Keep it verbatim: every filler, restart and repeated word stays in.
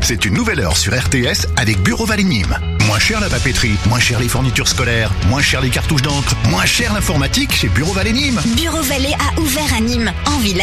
C'est une nouvelle heure sur R T S avec Bureau Vallée Nîmes. Moins cher la papeterie, moins cher les fournitures scolaires, moins cher les cartouches d'encre, moins cher l'informatique chez Bureau Vallée Nîmes. Bureau Vallée a ouvert à Nîmes, en Villette.